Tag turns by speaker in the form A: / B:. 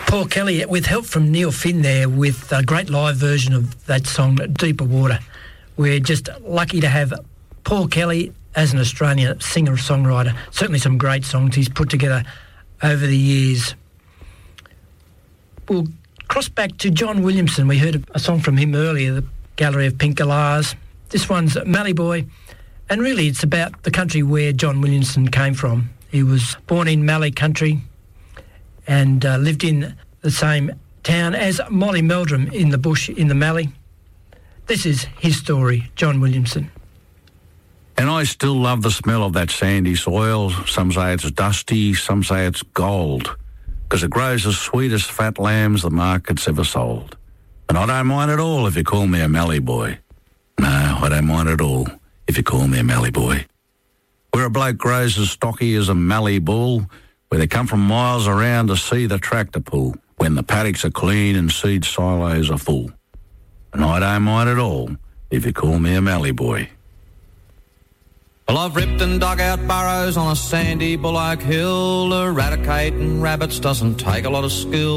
A: Paul Kelly, with help from Neil Finn there, with a great live version of that song, Deeper Water. We're just lucky to have Paul Kelly as an Australian singer-songwriter. Certainly some great songs he's put together over the years. We'll cross back to John Williamson. We heard a song from him earlier, The Gallery of Pink Galahs. This one's Mallee Boy, and really it's about the country where John Williamson came from. He was born in Mallee country and lived in the same town as Molly Meldrum in the bush in the Mallee. This is his story, John Williamson.
B: And I still love the smell of that sandy soil. Some say it's dusty, some say it's gold, because it grows as sweet as fat lambs the market's ever sold. And I don't mind at all if you call me a Mallee boy. No, I don't mind at all if you call me a Mallee boy. Where a bloke grows as stocky as a Mallee bull, where they come from miles around to see the tractor pull, when the paddocks are clean and seed silos are full. And I don't mind at all if you call me a Mallee boy.
C: Well, I've ripped and dug out burrows on a sandy Bull Oak hill. Eradicating rabbits doesn't take a lot of skill.